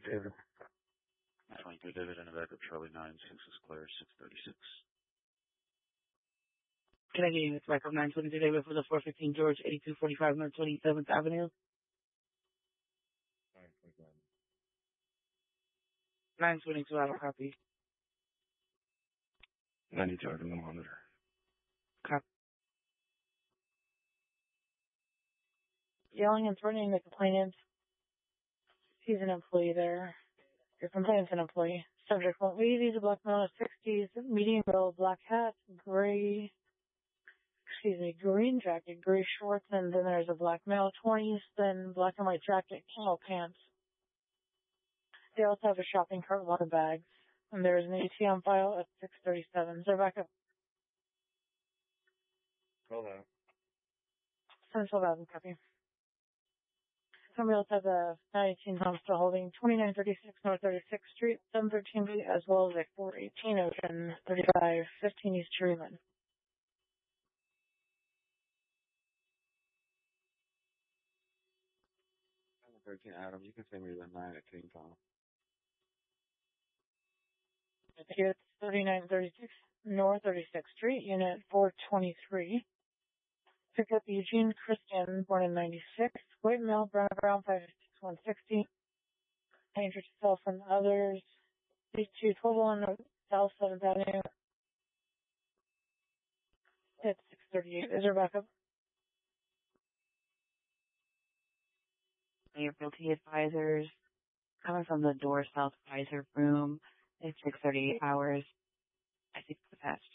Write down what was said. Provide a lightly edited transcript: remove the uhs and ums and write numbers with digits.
David. 22 David and a backup Charlie 9, 6 is Claire, 636. Can I get you backup 922 David for the 415 George, 8245 North 27th Avenue? 922, I don't copy. 92 on the monitor. Copy. Yelling and threatening the complainant. He's an employee there. Your complainant's an employee. Subject won't leave. He's a black male in his 60s, medium build, black hat, green jacket, gray shorts, and then there's a black male, 20s, then black and white jacket, camel pants. They also have a shopping cart, a lot of bags. And there's an ATM file at 637. So back up. Hold on. 712,000 copy. Somebody else has a 918 home still holding 2936 North 36th Street, 713B, as well as a 418 Ocean 3515 East Cherryland. 13 Adam, you can send me the 918 Tom. It's 3936 North 36th Street, Unit 423. Pick up Eugene Christian, born in 96. White male, brown, 56160. Danger to self and others. 3212 South 7th Avenue. It's 638. Is there backup? Your guilty advisors coming from the door south advisor room. It's 6:38 hours. I think the past